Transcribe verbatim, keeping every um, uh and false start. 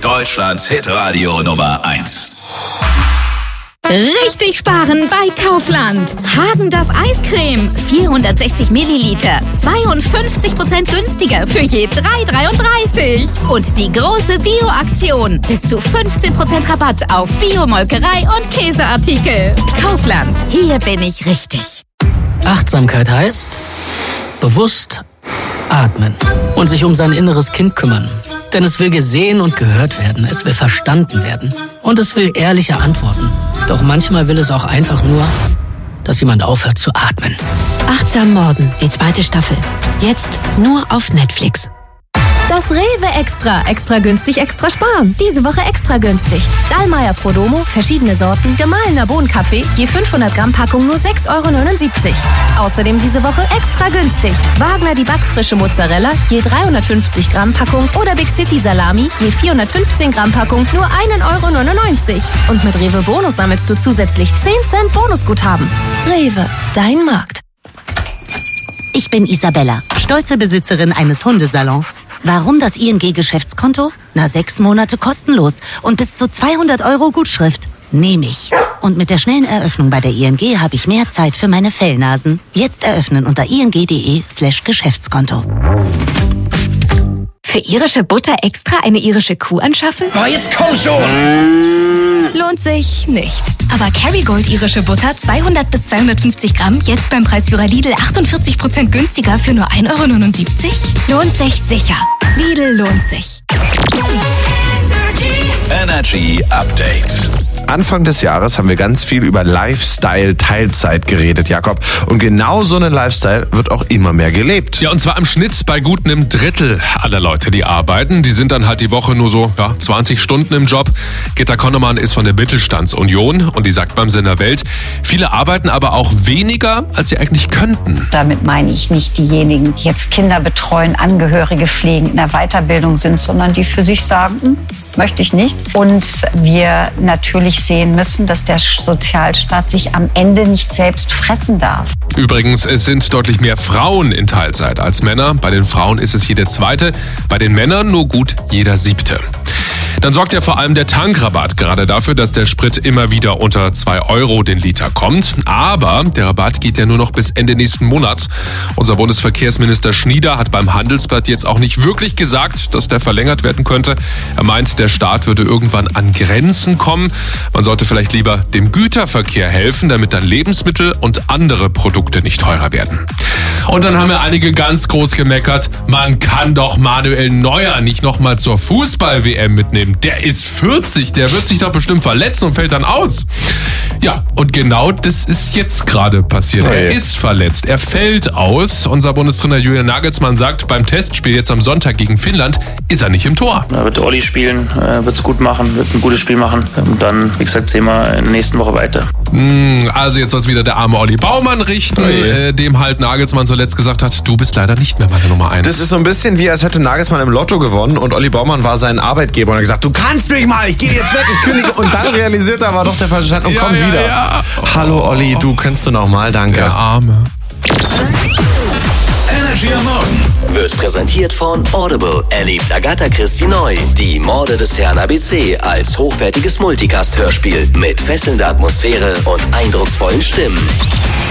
Deutschlands Hitradio Nummer eins. Richtig sparen bei Kaufland. Häagen-Dazs Eiscreme. vierhundertsechzig Milliliter. zweiundfünfzig Prozent günstiger für je drei dreiunddreißig. Und die große Bio-Aktion. Bis zu fünfzehn Prozent Rabatt auf Bio-Molkerei und Käseartikel. Kaufland. Hier bin ich richtig. Achtsamkeit heißt bewusst atmen und sich um sein inneres Kind kümmern. Denn es will gesehen und gehört werden, es will verstanden werden und es will ehrliche Antworten. Doch manchmal will es auch einfach nur, dass jemand aufhört zu atmen. Achtsam Morden, die zweite Staffel. Jetzt nur auf Netflix. Das Rewe Extra. Extra günstig, extra sparen. Diese Woche extra günstig. Dallmayr Prodomo, verschiedene Sorten, gemahlener Bohnenkaffee, je fünfhundert Gramm Packung nur sechs Euro neunundsiebzig. Außerdem diese Woche extra günstig. Wagner die backfrische Mozzarella, je dreihundertfünfzig Gramm Packung oder Big City Salami, je vierhundertfünfzehn Gramm Packung nur ein Euro neunundneunzig. Und mit Rewe Bonus sammelst du zusätzlich zehn Cent Bonusguthaben. Rewe, dein Markt. Ich bin Isabella, stolze Besitzerin eines Hundesalons. Warum das I N G-Geschäftskonto? Na, sechs Monate kostenlos und bis zu zweihundert Euro Gutschrift. Nehme ich. Und mit der schnellen Eröffnung bei der I N G habe ich mehr Zeit für meine Fellnasen. Jetzt eröffnen unter ing.de slash Geschäftskonto. Für irische Butter extra eine irische Kuh anschaffen? Oh, jetzt komm schon! Lohnt sich nicht. Aber Kerrygold irische Butter zweihundert bis zweihundertfünfzig Gramm jetzt beim Preisführer Lidl achtundvierzig Prozent günstiger für nur ein Euro neunundsiebzig? Lohnt sich sicher. Lidl lohnt sich. Energy Update. Anfang des Jahres haben wir ganz viel über Lifestyle-Teilzeit geredet, Jakob. Und genau so einen Lifestyle wird auch immer mehr gelebt. Ja, und zwar im Schnitt bei gut einem Drittel aller Leute, die arbeiten. Die sind dann halt die Woche nur so ja, zwanzig Stunden im Job. Gitta Konnemann ist von der Mittelstandsunion und die sagt beim Sinn der Welt, viele arbeiten aber auch weniger, als sie eigentlich könnten. Damit meine ich nicht diejenigen, die jetzt Kinder betreuen, Angehörige pflegen, in der Weiterbildung sind, sondern die für sich sagen, hm, möchte ich nicht. Und wir natürlich sehen müssen, dass der Sozialstaat sich am Ende nicht selbst fressen darf. Übrigens, es sind deutlich mehr Frauen in Teilzeit als Männer. Bei den Frauen ist es jede zweite, bei den Männern nur gut jeder siebte. Dann sorgt ja vor allem der Tankrabatt gerade dafür, dass der Sprit immer wieder unter zwei Euro den Liter kommt. Aber der Rabatt geht ja nur noch bis Ende nächsten Monats. Unser Bundesverkehrsminister Schnieder hat beim Handelsblatt jetzt auch nicht wirklich gesagt, dass der verlängert werden könnte. Er meint, der Staat würde irgendwann an Grenzen kommen. Man sollte vielleicht lieber dem Güterverkehr helfen, damit dann Lebensmittel und andere Produkte nicht teurer werden. Und dann haben ja einige ganz groß gemeckert, man kann doch Manuel Neuer nicht nochmal zur Fußball-W M mitnehmen. Der ist vierzig, der wird sich doch bestimmt verletzen und fällt dann aus. Ja, und genau das ist jetzt gerade passiert. Er ist verletzt, er fällt aus. Unser Bundestrainer Julian Nagelsmann sagt, beim Testspiel jetzt am Sonntag gegen Finnland ist er nicht im Tor. Da wird Olli spielen, wird es gut machen, wird ein gutes Spiel machen. Und dann, wie gesagt, sehen wir in der nächsten Woche weiter. Also jetzt soll es wieder der arme Olli Baumann richten, äh, dem halt Nagelsmann zuletzt gesagt hat, du bist leider nicht mehr meine Nummer eins. Das ist so ein bisschen wie, als hätte Nagelsmann im Lotto gewonnen und Olli Baumann war sein Arbeitgeber und hat gesagt, du kannst mich mal, ich gehe jetzt weg, ich kündige. Und dann realisiert er, war doch der falsche Stand und ja, kommt ja, wieder. Ja. Hallo Olli, du kennst du noch mal, danke. Der Arme. Energy am Morgen wird präsentiert von Audible. Erlebt Agatha Christie neu. Die Morde des Herrn A B C als hochwertiges Multicast-Hörspiel mit fesselnder Atmosphäre und eindrucksvollen Stimmen.